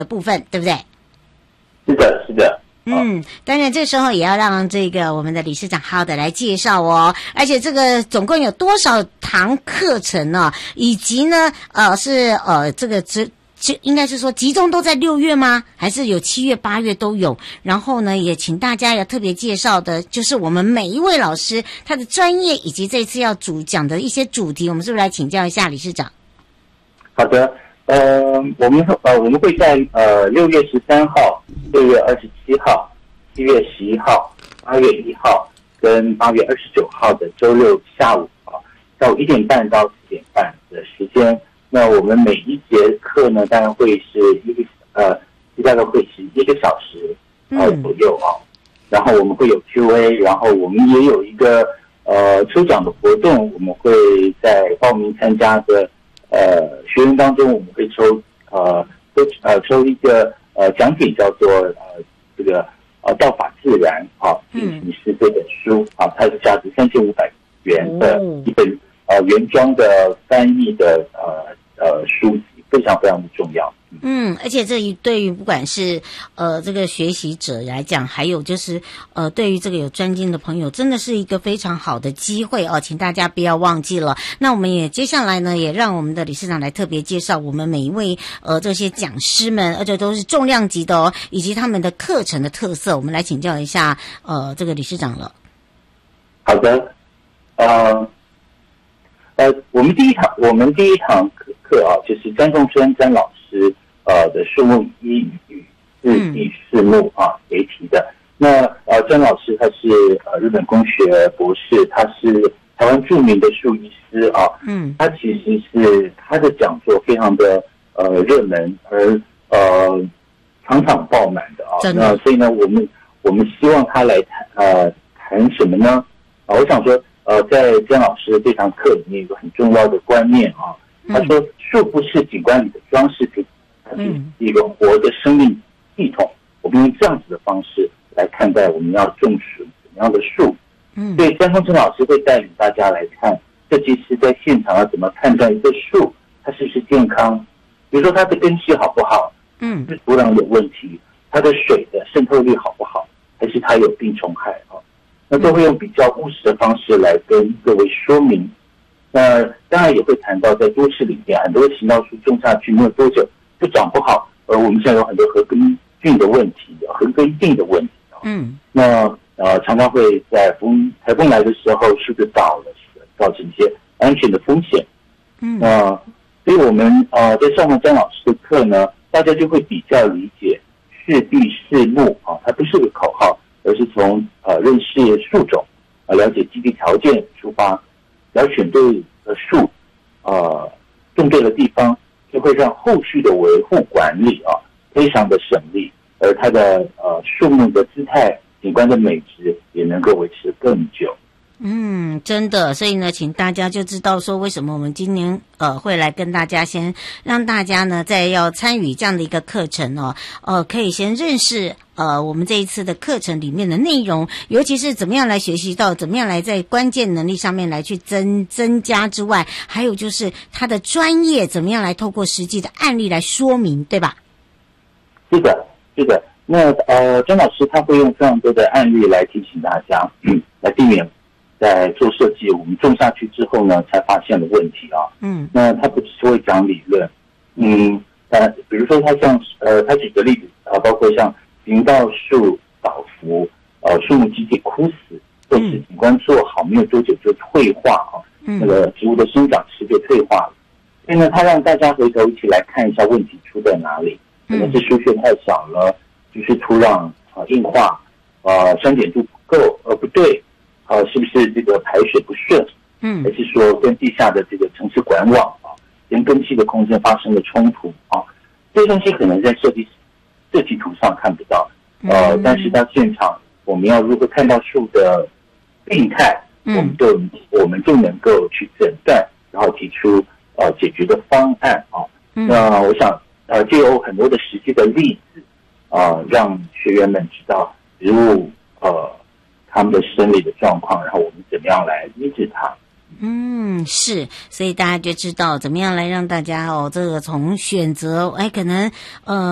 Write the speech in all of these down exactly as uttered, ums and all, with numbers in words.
的部分，对不对？ 是的，是的。 嗯，当然这时候也要让这个我们的理事长好好的来介绍哦，而且这个总共有多少堂课程呢？以及呢，呃，是呃这个只就应该是说集中都在六月吗？还是有七月、八月都有？然后呢，也请大家要特别介绍的，就是我们每一位老师他的专业以及这次要主讲的一些主题，我们是不是来请教一下理事长？ 好的。呃，我们呃我们会在呃六月十三号、六月二十七号、七月十一号、八月一号跟八月二十九号的周六下午啊，下午一点半到四点半的时间。那我们每一节课呢，当然会是一个呃，大概会是一个小时呃左右啊。然后我们会有 Q A， 然后我们也有一个呃抽奖的活动，我们会在报名参加的。呃，学员当中我们会抽呃抽呃抽一个呃奖品，叫做呃这个呃道法自然啊进行诗这本书啊，它是价值三千五百元的一本呃原装的翻译的呃呃书籍，非常非常的重要。 嗯，而且这一对于不管是呃这个学习者来讲，还有就是呃对于这个有专精的朋友，真的是一个非常好的机会哦，请大家不要忘记了。那我们也接下来呢，也让我们的理事长来特别介绍我们每一位呃这些讲师们，而且都是重量级的哦，以及他们的课程的特色，我们来请教一下呃这个理事长了。 好的，呃呃，我们第一堂我们第一堂课课啊，就是詹仲春詹老师。呃的树木一与日地四木啊为题的。那呃詹老师他是呃日本工学博士，他是台湾著名的树医师啊。嗯，他其实是他的讲座非常的呃热门，而呃场场爆满的啊。那所以呢，我们我们希望他来谈呃谈什么呢？啊，我想说呃在詹老师的这堂课里面有个很重要的观念啊，他说树不是景观里的装饰品。嗯，一个活的生命系统，我们用这样子的方式来看待我们要种植怎么样的树。嗯，所以詹仲春老师会带领大家来看，设计师在现场要怎么判断一个树它是不是健康，比如说它的根系好不好，嗯，是土壤有问题，它的水的渗透率好不好，还是它有病虫害啊？那都会用比较务实的方式来跟各位说明。那当然也会谈到在都市里面，很多行道树种下去没有多久就长不好，而我们现在有很多禾根菌的问题，禾根病的问题。嗯，那呃常常会在风台风来的时候树就倒了，造成一些安全的风险。嗯，那、呃、所以我们呃在上完詹老师的课呢，大家就会比较理解是地是木啊，它不是个口号，而是从呃认识树种啊、呃，了解基地条件出发，要选对的树，呃种对的地方。就会让后续的维护管理啊非常的省力，而它的呃树木的姿态、景观的美质也能够维持更久。 嗯，真的，所以呢，请大家就知道说，为什么我们今年呃会来跟大家先让大家呢，在要参与这样的一个课程哦，呃，可以先认识呃我们这一次的课程里面的内容，尤其是怎么样来学习到，怎么样来在关键能力上面来去增增加之外，还有就是他的专业怎么样来透过实际的案例来说明，对吧？ 是的，是的。那呃，张老师他会用非常多的案例来提醒大家，嗯，来避免。在做设计，我们种下去之后呢，才发现了问题啊。嗯，那他不只是会讲理论，嗯，呃，比如说他像呃，他举个例子啊，包括像行道树倒伏，呃，树木集体枯死，或是景观做好没有多久就退化啊，嗯、那个植物的生长期就退化了。所以呢，他让大家回头一起来看一下问题出在哪里，可能是输血太少了，就是土壤啊硬化，啊酸碱度不够，呃不对。呃，是不是这个排水不顺？嗯，还是说跟地下的这个城市管网啊，跟根系的空间发生了冲突啊？这些东西可能在设计设计图上看不到，呃，嗯、但是到现场我们要如何看到树的病态，嗯、我们就我们就能够去诊断，然后提出呃解决的方案啊。嗯、那我想呃，就有很多的实际的例子啊、呃，让学员们知道植物呃。他们的生理的状况，然后我们怎么样来医治它？ 嗯，是，所以大家就知道怎么样来让大家哦，这个从选择，哎，可能呃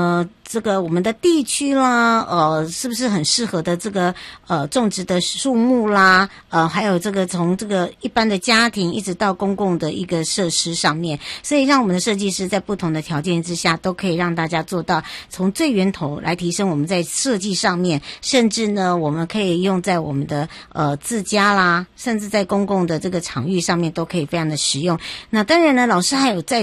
这个我们的地区啦，呃，是不是很适合的这个呃种植的树木啦，呃，还有这个从这个一般的家庭一直到公共的一个设施上面，所以让我们的设计师在不同的条件之下，都可以让大家做到从最源头来提升我们在设计上面，甚至呢，我们可以用在我们的呃自家啦，甚至在公共的这个场域上面都可以非常的实用。那当然呢，老师还有在